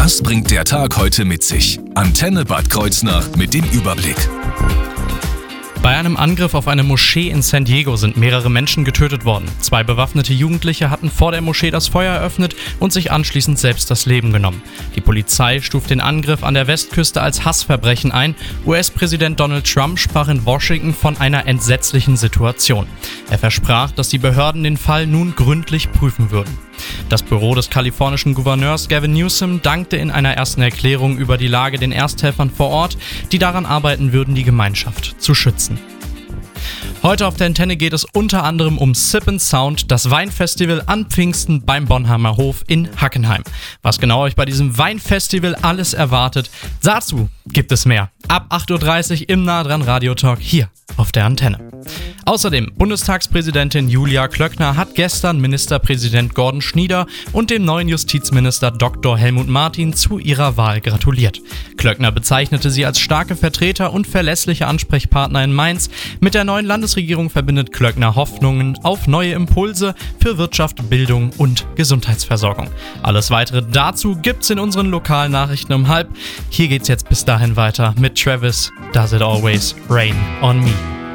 Was bringt der Tag heute mit sich? Antenne Bad Kreuznach mit dem Überblick. Bei einem Angriff auf eine Moschee in San Diego sind mehrere Menschen getötet worden. 2 bewaffnete Jugendliche hatten vor der Moschee das Feuer eröffnet und sich anschließend selbst das Leben genommen. Die Polizei stuft den Angriff an der Westküste als Hassverbrechen ein. US-Präsident Donald Trump sprach in Washington von einer entsetzlichen Situation. Er versprach, dass die Behörden den Fall nun gründlich prüfen würden. Das Büro des kalifornischen Gouverneurs Gavin Newsom dankte in einer ersten Erklärung über die Lage den Ersthelfern vor Ort, die daran arbeiten würden, die Gemeinschaft zu schützen. Heute auf der Antenne geht es unter anderem um Sip & Sound, das Weinfestival an Pfingsten beim Bonheimer Hof in Hackenheim. Was genau euch bei diesem Weinfestival alles erwartet, dazu gibt es mehr. Ab 8.30 Uhr im Nah dran Radiotalk hier auf der Antenne. Außerdem, Bundestagspräsidentin Julia Klöckner hat gestern Ministerpräsident Gordon Schnieder und dem neuen Justizminister Dr. Helmut Martin zu ihrer Wahl gratuliert. Klöckner bezeichnete sie als starke Vertreter und verlässliche Ansprechpartner in Mainz. Mit der neuen Landesregierung verbindet Klöckner Hoffnungen auf neue Impulse für Wirtschaft, Bildung und Gesundheitsversorgung. Alles weitere dazu gibt's in unseren lokalen Nachrichten um 12:30. Hier geht's jetzt bis dahin weiter mit Travis, Does It Always Rain on Me.